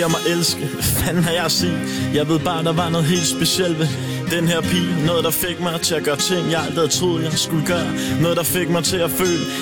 giver mig elske. Hvad fanden har jeg at sige? Jeg ved bare, der var noget helt specielt ved den her pige. Noget, der fik mig til at gøre ting, jeg aldrig havde troet, jeg skulle gøre. Noget, der fik mig til at føle,